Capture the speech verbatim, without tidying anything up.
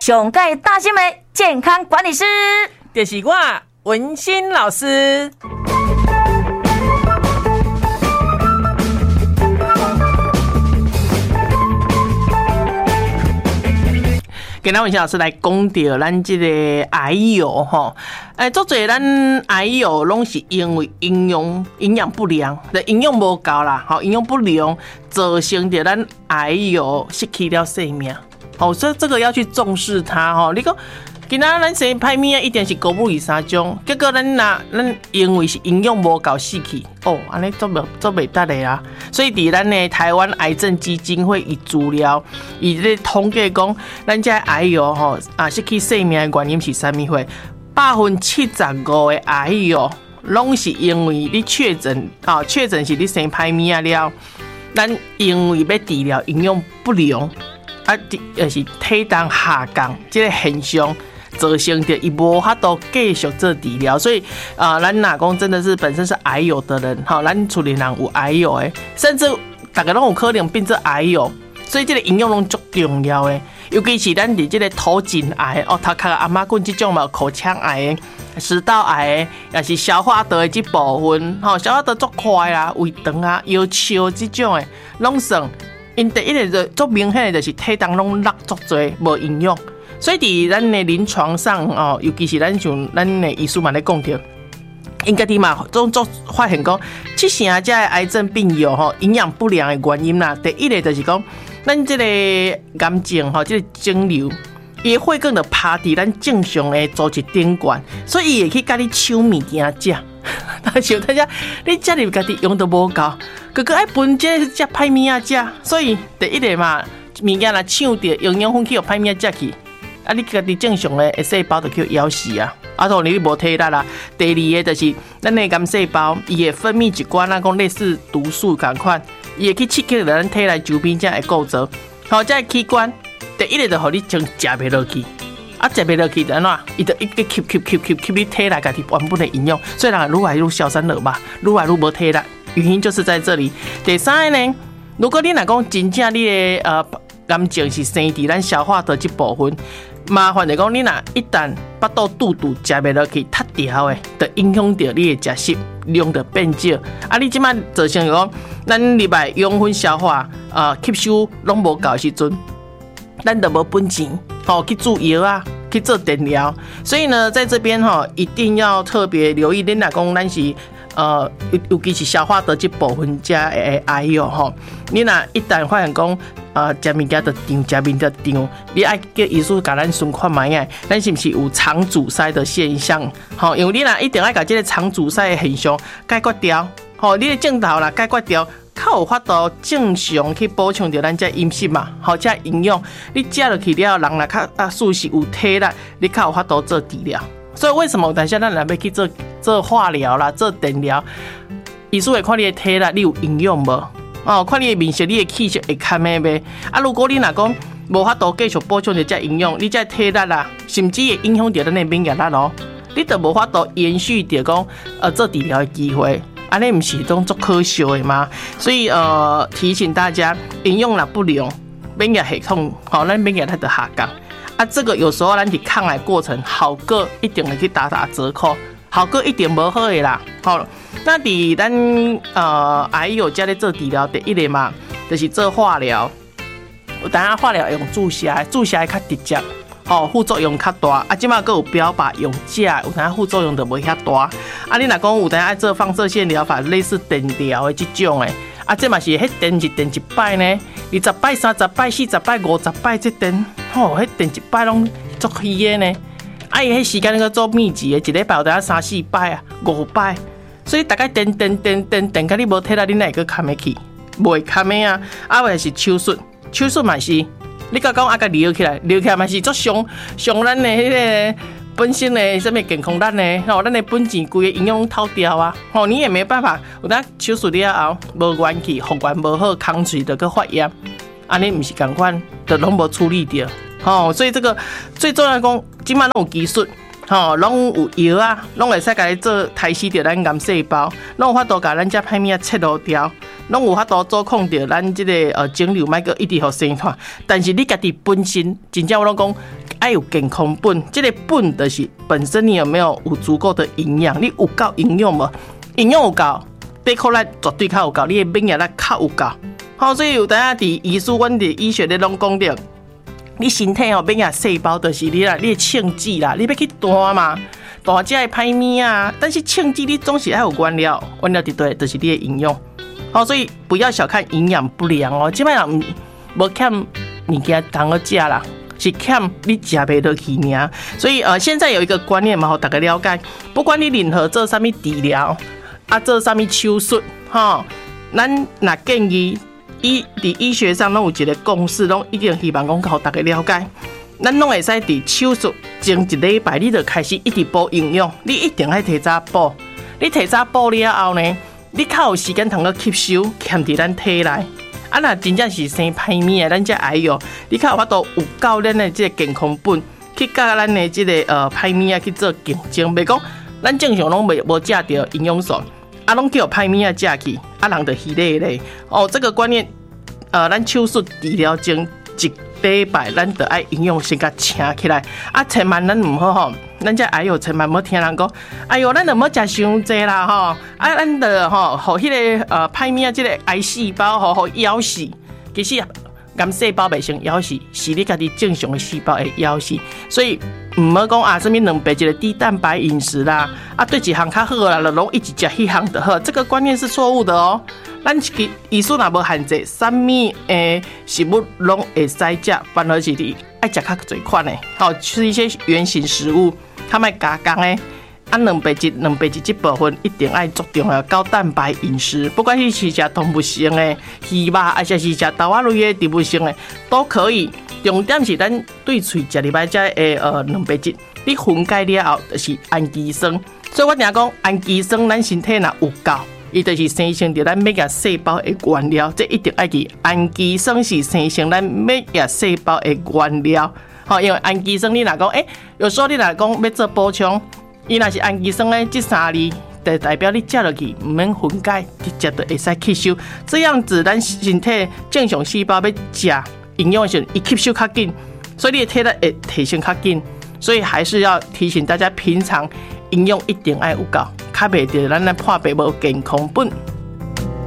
上届大新闻健康管理师， 就是我文心老师。今日文心老师来讲到咱这个癌友吼，诶，做侪咱癌友拢是因为营养营养不良，的营养无够啦，吼，营养不良造成着咱癌友失去了性命。哦，所以这个要去重视它吼。你讲今仔咱生歹物啊，一定是高母二三种，结果咱若咱因为是营养无够死去，哦，安尼做袂做袂得的啊。所以伫咱的台湾癌症基金会伊资料，伊咧统计讲，咱这癌友吼啊失去性命的原因是啥物货？百分七十五的癌友拢是因为你确诊啊，确诊是你生歹物啊了，咱因为要治疗营养不良啊，也是体重下降这个现象。造成的伊无法度继续做治疗，所以啊，咱若讲真的是本身是癌友的人，哈，咱厝里人有癌友诶，甚至大家拢有可能变做癌友，所以这个营养拢足重要诶。尤其是咱伫这个头颈癌哦，头壳阿妈棍这种嘛，口腔癌、食道癌，也是消化道的这部分，吼，消化道足快啦，胃肠啊、腰鞘这种诶，拢算因第一个就足明显的就是体重拢落足多，无营养。所以伫咱的临床上哦，尤其是咱像咱的医师嘛咧讲着，应该伫嘛总总发现讲，七成这癌症病友吼营养不良的原因啦，第一个就是讲，咱这个癌症吼，这个肿瘤，伊的血管就趴伫咱正常的组织顶管，所以伊会去甲你抢物件食。但是大家你家里家己用都无够，哥哥爱分这食歹物啊食，所以第一个嘛，物件若抢着营养分去互歹物食去。啊！你家己正常的细胞就叫枵死啊！啊，同你无体力啦。第二个就是咱的癌细胞，伊会分泌一寡啊，讲类似毒素共款，伊会去刺激咱体内周边这的构造。好，这器官第一个就互你将食袂落去，啊，食袂落去就安怎？伊就一直吸吸吸吸吸你体内家己原本的营养，所以人愈来愈消散了吧，愈来愈无体力。原因就是在这里。第三个呢，如果你若讲真正你的呃癌症是生伫咱消化道这部分。麻烦就讲，你若一旦腹肚肚肚食袂落去，塌掉的，就影响到你的食食量就变少。啊，你即摆造成讲，咱入来养分消化啊、呃、吸收拢无够时阵，咱就无本钱吼去煮药啊，去做电疗。所以呢，在这边吼一定要特别留意，恁若讲咱是。呃，尤其是消化道这部分这的癌友吼，你若一旦发现讲，呃，食物件就长，食面就长，你爱叫医师甲咱询看卖啊，咱是不是有肠阻塞的现象？吼，因为你若一定要甲这个肠阻塞的现象解决掉，吼，你的镜头啦解决掉，较有法度正常去补充到咱这饮食嘛，吼，这营养，你食落去了，人若较啊属实有体力，你较有法度做治疗。所以为什么等下咱若要去做做化疗啦，做电疗，医师会看你的体力，你有营养无？哦，看你的面色，你的气色会堪的袂？啊，如果你若讲无法度继续补充着这营养，你这体力啦，甚至会影响到咱的免疫力咯，你就无法度延续着讲呃做治疗的机会，安尼毋是种足可惜的吗？所以呃提醒大家，营养若不良，免疫系统吼，咱免疫力就下降。啊，这个有时候咱伫抗癌过程，好个一定会去打打折扣，好个一点无好的啦。好，那伫咱呃癌友家咧做治疗，第一个嘛，就是做化疗。有当然化疗用注射，注射较直接，哦，副作用较大。啊，即马佫有标靶用假，有当副作用就无遐大。啊，你若讲有当爱做放射线疗法，类似电疗的这种的。啊，这嘛是迄电一电一摆呢，二十摆、三十摆、四十摆、五十摆这电，吼，迄电一摆拢足虚的呢。啊，伊迄时间个做密集的，一礼拜有当三四摆啊、五摆，所以大概电电电电电，甲你无体力，你哪会去扛得起？袂扛的啊！啊，或者是手术，手术嘛是，你甲讲啊，甲撩起来，撩起来嘛是足伤伤咱的迄个。本身的什么健康咱呢？吼，咱的本钱规个营养透掉啊！吼，你也没办法，有当手术了后无元气，复原无好，空嘴就去发炎，安尼毋是共款，就拢无处理掉。吼，所以这个最重要讲，即摆拢有技术，吼，拢有药啊，拢会使甲你做杀死掉咱癌细胞，拢有法度甲咱遮歹物啊切除掉，拢有法度做控掉咱即个呃肿瘤，莫个一直互生产。但是你家己本身，真正我拢讲。 爱有健康本，这个本就是本身你有没有有足够的营养，你有够营养无？营养有够，抵抗力绝对较有够，你的免疫力较有够。好，所以有当下伫医书，阮伫医学咧拢讲着，你身体哦免疫细胞就是你啦，你的称脂啦，你要去单嘛，单才会歹物啊。但是称脂你总是爱有原料，原料伫对，就是你的营养。好，所以不要小看营养不良哦，即摆人无欠物件当个食啦。是欠你食袂落去尔，所以呃，现在有一个观念嘛，互大家了解，不管你任何做啥物治疗，啊做啥物手术，吼，咱若建议医伫医学上拢有一个共识，拢一定希望讲互大家了解，咱拢会使伫手术前一礼拜，你就开始一直补营养，你一定爱提早补，你提早补了后呢，你较有时间通去吸收，欠伫咱体内。啊，若真正是生歹物的，咱才哎哟，你较有法度有够咱的这个健康本，去甲咱的这个呃歹物啊去做竞争。袂讲咱正常拢袂无食到营养素，啊，拢叫歹物啊食去，啊，人就稀咧咧。哦，这个观念，呃，咱手术治疗前一礼拜，咱就爱营养先甲请起来。啊，千万咱唔好吼，咱才哎哟，千万唔好听人讲，哎哟，咱就唔好食伤济啦吼，啊，咱就吼，互迄个呃歹物啊，即个癌细胞吼，互咬死。其实癌细胞袂成咬死，是你家己正常的细胞会咬死。所以唔好讲啊，什么两白一个低蛋白饮食啦，啊，对一项较好啦，就拢一直食迄项就好，这个观念是错误的哦。咱医师若无限制，啥物诶食物拢会使食，反而是你爱食较侪款的，好吃一些原型食物，较莫加工的。啊，两白质、两白质这部分一定爱注重啊高蛋白饮食，不管是吃食动物性的鱼肉，还是是食豆仔类的植物性的，都可以。重点是咱对嘴食入来这诶呃两白质，你分解了后就是氨基酸。所以我常讲氨基酸，咱身体若有够。伊就是生成着咱免疫细胞的原料，这一定爱记。氨基酸是生成咱免疫细胞的原料，吼，因为氨基酸你若讲，诶、欸，有时候你若讲要做补充，伊若是氨基酸的这三字，就代表你食落去唔免分解，直接就会使吸收。这样子，咱身体正常细胞要食营养的时候，伊吸收较紧，所以你的体力会提升较紧。所以还是要提醒大家，平常营养一定爱有够。较袂着咱来破病无健康本。